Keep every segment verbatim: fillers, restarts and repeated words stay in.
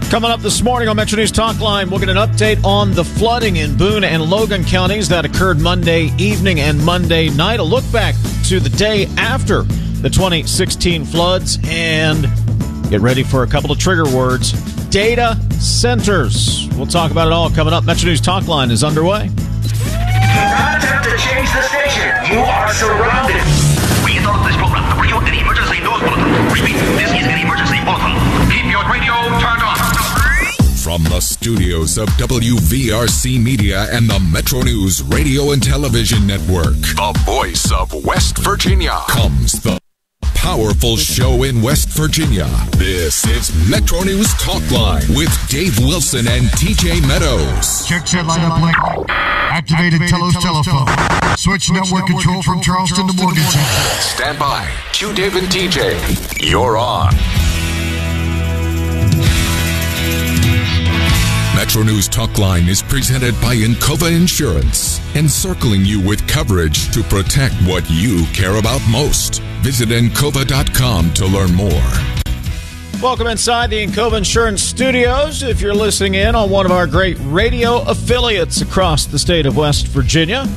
Coming up this morning on Metro News Talk Line, we'll get an update on the flooding in Boone and Logan counties that occurred Monday evening and Monday night. A look back to the day after the twenty sixteen floods, and get ready for a couple of trigger words. Data centers. We'll talk about it all coming up. Metro News Talk Line is underway. Do not attempt to change the station. You are surrounded. We interrupt this program to bring you an emergency news bulletin. Repeat, this is an emergency bulletin. Keep your radio turned on. From the studios of W V R C Media and the Metro News Radio and Television Network, the voice of West Virginia, comes the powerful show in West Virginia. This is Metro News Talk Line with Dave Wilson and T J Meadows. Check set lineup link. Activated Telos telephone. Switch network control from Charleston to Morgantown. Stand by. Q Dave and T J. You're on. Metro News Talk Line is presented by Encova Insurance, encircling you with coverage to protect what you care about most. Visit Encova dot com to learn more. Welcome inside the Encova Insurance Studios. If you're listening in on one of our great radio affiliates across the state of West Virginia,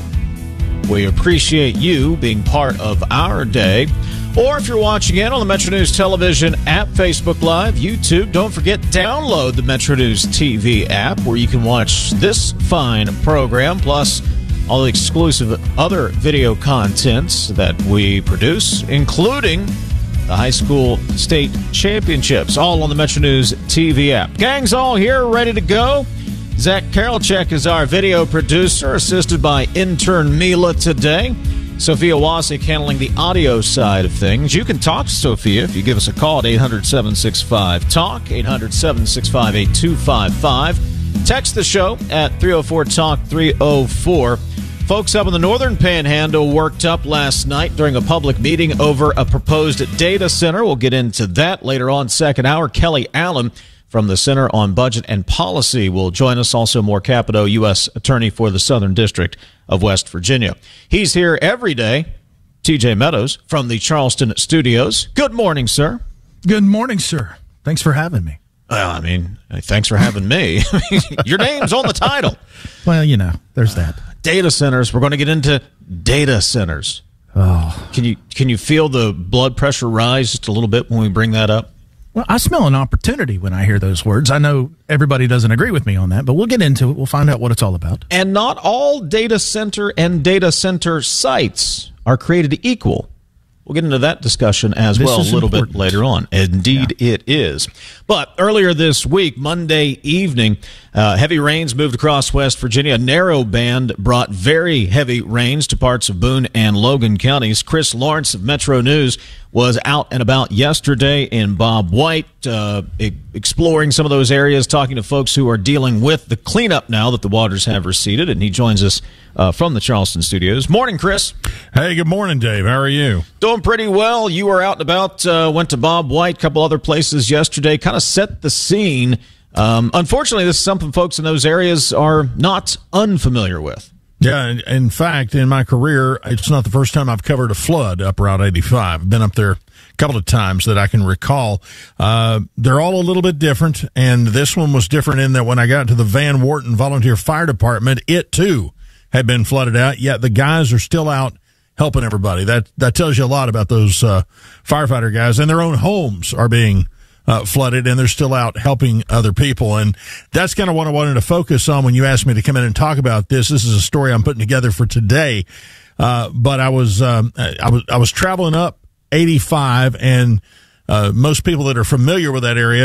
we appreciate you being part of our day. Or if you're watching in on the Metro News Television app, Facebook Live, YouTube, don't forget, download the Metro News T V app where you can watch this fine program, plus all the exclusive other video contents that we produce, including the high school state championships, all on the Metro News T V app. Gang's all here, ready to go. Zach Karolchek is our video producer, assisted by intern Mila today. Sophia Wasik handling the audio side of things. You can talk to Sophia if you give us a call at eight hundred, seven six five, talk, eight hundred, seven six five, eight two five five. Text the show at three oh four talk, three oh four. Folks up in the Northern Panhandle worked up last night during a public meeting over a proposed data center. We'll get into that later on. Second hour, Kelly Allen from the Center on Budget and Policy will join us. Also, Moore Capito, U S Attorney for the Southern District of West Virginia. He's here every day. T J Meadows from the Charleston studios. Good morning, sir. Good morning, sir. Thanks for having me. Well, I mean, thanks for having me. Your name's on the title. Well, you know, there's that. Uh, data centers. We're going to get into data centers. Oh, Can you can you feel the blood pressure rise just a little bit when we bring that up? well, I smell an opportunity when I hear those words. I know everybody doesn't agree with me on that, but we'll get into it. We'll find out what it's all about. And not all data center and data center sites are created equal. We'll get into that discussion as This well a is little important. bit later on. Indeed, it is. But earlier this week, Monday evening, uh, heavy rains moved across West Virginia. A narrow band brought very heavy rains to parts of Boone and Logan counties. Chris Lawrence of Metro News was out and about yesterday in Bob White, uh, e- exploring some of those areas, talking to folks who are dealing with the cleanup now that the waters have receded. And he joins us uh, from the Charleston studios. Morning, Chris. Hey, good morning, Dave. How are you? Doing pretty well. You were out and about, uh, went to Bob White, a couple other places yesterday, kind of set the scene. Um, unfortunately, this is something folks in those areas are not unfamiliar with. Yeah, in, in fact, in my career, it's not the first time I've covered a flood up Route eighty-five. I've been up there a couple of times that I can recall. Uh, they're all a little bit different, and this one was different in that when I got to the Van Wharton Volunteer Fire Department, it too had been flooded out, yet the guys are still out helping everybody. That that tells you a lot about those uh, firefighter guys, and their own homes are being Uh, flooded, and they're still out helping other people. And that's kind of what I wanted to focus on when you asked me to come in and talk about this. This is a story I'm putting together for today. Uh, but I was, um, I was, I was traveling up eighty-five, and uh, most people that are familiar with that area